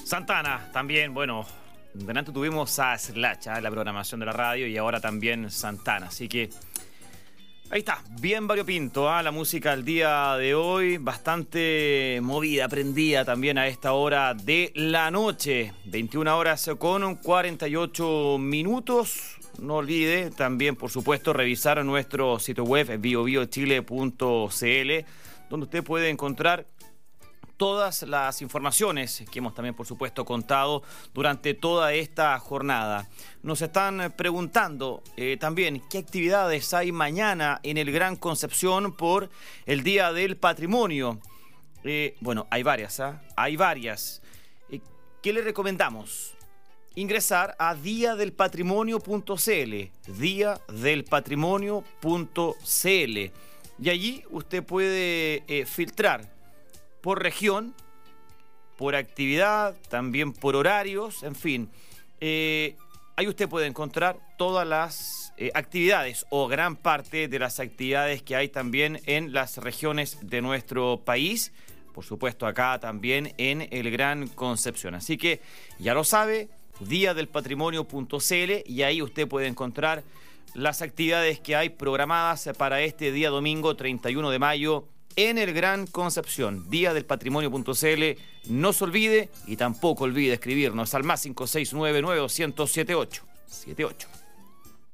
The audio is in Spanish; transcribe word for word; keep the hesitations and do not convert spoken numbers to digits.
Santana también, bueno, delante tuvimos a Slash, ¿eh? La programación de la radio, y ahora también Santana, así que ahí está, bien variopinto, ¿eh? La música al día de hoy, bastante movida, prendida también a esta hora de la noche, veintiuna horas con cuarenta y ocho minutos. No olvide también, por supuesto, revisar nuestro sitio web bio bio chile punto c l, donde usted puede encontrar todas las informaciones que hemos también, por supuesto, contado durante toda esta jornada. Nos están preguntando eh, también qué actividades hay mañana en el Gran Concepción por el Día del Patrimonio. Eh, bueno, hay varias, ¿eh? Hay varias. Eh, ¿Qué le recomendamos? Ingresar a dia del patrimonio punto c l, dia del patrimonio punto c l, y allí usted puede eh, filtrar por región, por actividad, también por horarios, en fin. Eh, ahí usted puede encontrar todas las eh, actividades o gran parte de las actividades que hay también en las regiones de nuestro país. Por supuesto, acá también en el Gran Concepción. Así que ya lo sabe, dia del patrimonio punto c l, y ahí usted puede encontrar las actividades que hay programadas para este día domingo treinta y uno de mayo en el Gran Concepción. dia del patrimonio punto c l. No se olvide, y tampoco olvide escribirnos al más cinco seis nueve nueve dos cero siete ocho siete ocho.